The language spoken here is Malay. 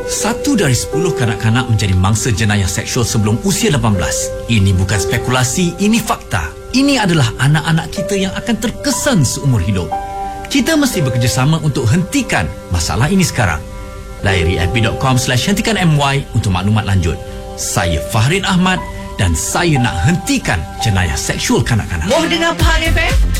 1 dari 10 kanak-kanak menjadi mangsa jenayah seksual sebelum usia 18. Ini bukan spekulasi, ini fakta. Ini adalah anak-anak kita yang akan terkesan seumur hidup. Kita mesti bekerjasama untuk hentikan masalah ini sekarang. Layari fb.com/hentikanmy untuk maklumat lanjut. Saya Fahrin Ahmad dan saya nak hentikan jenayah seksual kanak-kanak. Moh dengar Pahang FM?